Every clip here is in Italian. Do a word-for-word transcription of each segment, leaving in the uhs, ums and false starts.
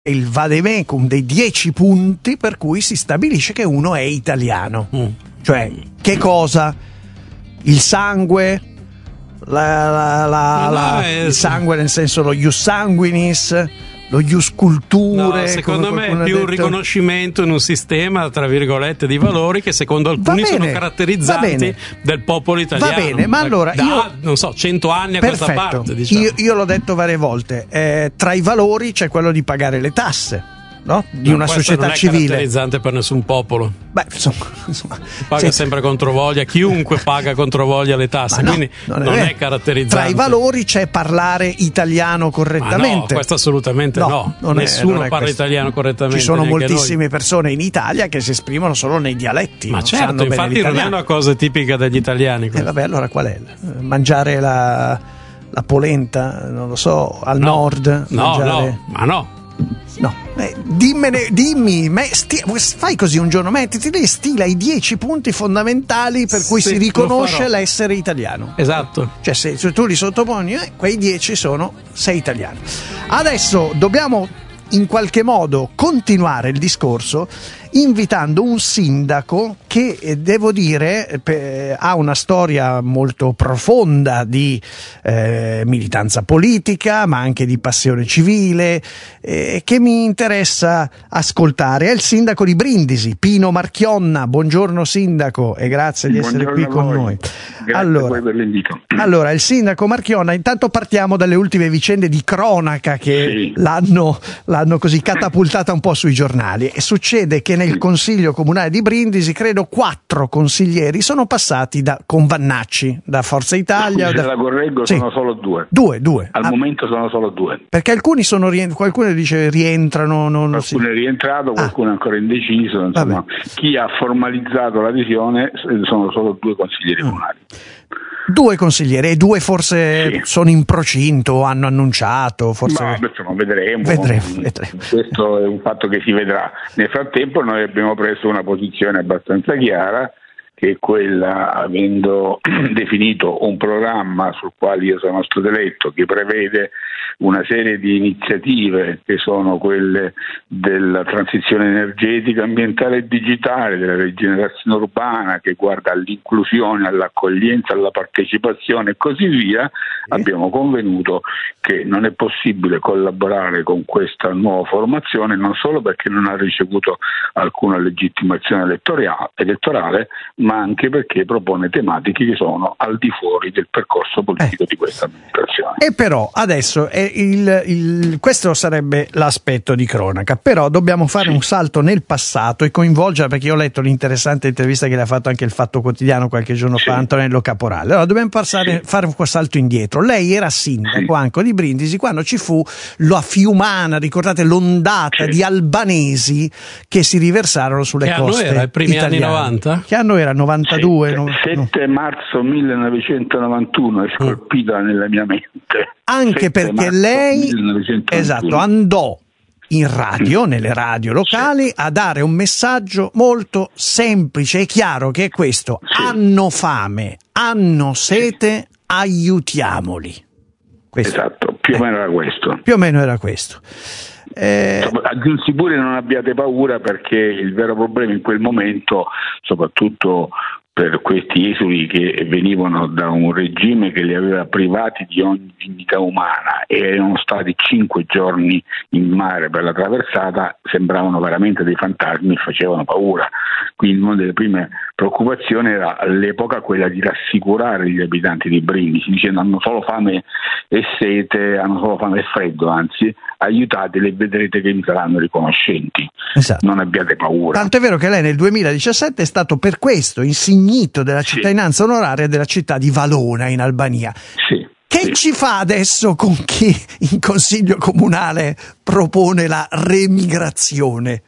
il vademecum dei dieci punti per cui si stabilisce che uno è italiano. Mm. Cioè, che cosa? Il sangue? La, la, la, no, la, è... il sangue nel senso lo ius sanguinis, lo ius culture. No, secondo me è più un riconoscimento in un sistema, tra virgolette, di valori che secondo alcuni bene, sono caratterizzanti del popolo italiano. Va bene, ma allora da, io, non so, cento anni a perfetto, questa parte, diciamo. io, io l'ho detto varie volte, eh, tra i valori c'è quello di pagare le tasse, no? Di no, una società non è civile. caratterizzante per nessun popolo. Beh, insomma, insomma paga sì. sempre controvoglia, chiunque paga controvoglia le tasse, no, quindi non, è, non è caratterizzante. Tra i valori c'è parlare italiano correttamente. Ma no, questo assolutamente no, no. Non nessuno è, non è parla questo. italiano correttamente. Ci sono neanche moltissime noi. persone in Italia che si esprimono solo nei dialetti. Ma non certo, sanno bene infatti l'italiano. non è una cosa tipica degli italiani. E eh, vabbè, allora qual è? Mangiare la, la polenta, non lo so, al no. nord? No, mangiare... no, ma no. No, eh, dimmene, dimmi, me, sti, fai così un giorno, mettiti lì e stila i dieci punti fondamentali per cui sì, si riconosce l'essere italiano. Esatto. Cioè se, se tu li sottoponi, eh, quei dieci sono sei italiano. Adesso dobbiamo in qualche modo continuare il discorso invitando un sindaco che eh, devo dire eh, ha una storia molto profonda di eh, militanza politica ma anche di passione civile eh, che mi interessa ascoltare. È il sindaco di Brindisi, Pino Marchionna. Buongiorno sindaco e grazie di essere Buongiorno qui con noi. Grazie allora, a voi per l'invito. Allora, il sindaco Marchionna, intanto partiamo dalle ultime vicende di cronaca che sì. l'hanno, l'hanno così catapultata un po' sui giornali e succede che nel Consiglio Comunale di Brindisi credo quattro consiglieri sono passati da, con Vannacci da Forza Italia. Se da... la correggo sì. sono solo due. Due, due. Al ah, momento sono solo due. Perché alcuni sono rientrati, qualcuno dice rientrano. Non, qualcuno si... è rientrato, qualcuno ah. è ancora indeciso. Insomma, chi ha formalizzato l'adesione sono solo due consiglieri ah. comunali. Due consiglieri e due forse sì. sono in procinto, hanno annunciato, forse Ma insomma, vedremo. vedremo, vedremo. Questo è un fatto che si vedrà. Nel frattempo noi abbiamo preso una posizione abbastanza chiara, che è quella, avendo definito un programma sul quale io sono stato eletto, che prevede una serie di iniziative che sono quelle della transizione energetica, ambientale e digitale, della rigenerazione urbana, che guarda all'inclusione, all'accoglienza, alla partecipazione e così via, sì. Abbiamo convenuto che non è possibile collaborare con questa nuova formazione, non solo perché non ha ricevuto alcuna legittimazione elettorale, ma anche perché propone tematiche che sono al di fuori del percorso politico eh. di questa amministrazione. E però adesso è il, il, questo sarebbe l'aspetto di cronaca, però dobbiamo fare sì. un salto nel passato e coinvolgere, perché io ho letto l'interessante intervista che le ha fatto anche il Fatto Quotidiano qualche giorno sì. fa Antonello Caporale. Allora dobbiamo passare, sì. fare un salto indietro. Lei era sindaco sì. anche di Brindisi quando ci fu la fiumana, ricordate l'ondata sì. di albanesi che si riversarono sulle che coste anno era? I primi italiane. anni novanta? Che anno era? novantadue? sette marzo millenovecentonovantuno è scolpita mm. nella mia mente. Anche perché lei esatto, andò in radio, nelle radio locali, sì. a dare un messaggio molto semplice e chiaro, che è questo: sì. hanno fame, hanno sete, sì. aiutiamoli. Questo. Esatto, più o meno era questo. Più o meno era questo. Eh... Aggiunsi pure non abbiate paura, perché il vero problema in quel momento, soprattutto per questi esuli che venivano da un regime che li aveva privati di ogni dignità umana e erano stati cinque giorni in mare per la traversata, sembravano veramente dei fantasmi e facevano paura. Quindi una delle prime preoccupazioni era all'epoca quella di rassicurare gli abitanti di Brindisi, dicendo hanno solo fame e sete, hanno solo fame e freddo, anzi aiutateli e vedrete che vi saranno riconoscenti. Esatto. Non abbiate paura. Tanto è vero che lei nel duemiladiciassette è stato per questo insignito della cittadinanza sì. onoraria della città di Valona in Albania. Sì. Che sì. ci fa adesso con chi in consiglio comunale propone la remigrazione?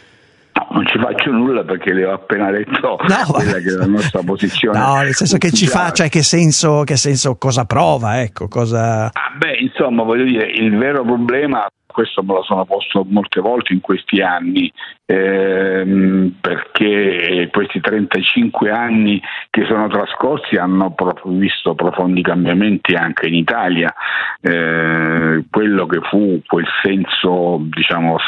No, non ci faccio nulla perché le ho appena detto no, quella che è la nostra posizione. No, nel senso ufficiale. Che ci fa, cioè che senso, che senso, cosa prova, ecco, cosa... Ah beh, insomma, voglio dire, il vero problema questo me lo sono posto molte volte in questi anni, ehm, perché questi trentacinque anni che sono trascorsi hanno proprio visto profondi cambiamenti anche in Italia. Eh, quello che fu quel senso, diciamo,